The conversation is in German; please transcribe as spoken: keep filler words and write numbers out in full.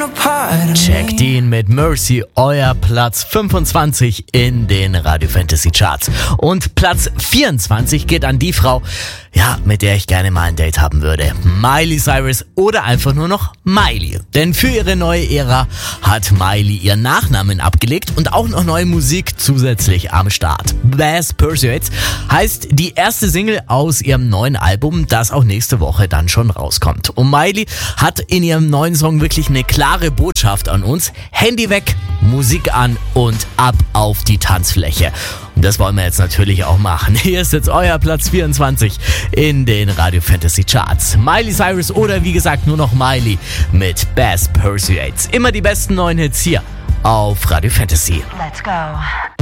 Check Dean mit Mercy, euer Platz fünfundzwanzig in den Radio Fantasy Charts. Und Platz vierundzwanzig geht an die Frau, ja, mit der ich gerne mal ein Date haben würde. Miley Cyrus oder einfach nur noch Miley. Denn für ihre neue Ära hat Miley ihren Nachnamen abgelegt und auch noch neue Musik zusätzlich am Start. Best Pursuits heißt die erste Single aus ihrem neuen Album, das auch nächste Woche dann schon rauskommt. Und Miley hat in ihrem neuen Song wirklich eine klare Botschaft an uns. Handy weg, Musik an und ab auf die Tanzfläche. Und das wollen wir jetzt natürlich auch machen. Hier ist jetzt euer Platz vierundzwanzig in den Radio Fantasy Charts. Miley Cyrus oder wie gesagt nur noch Miley mit Best Pursuits. Immer die besten neuen Hits hier auf Radio Fantasy. Let's go.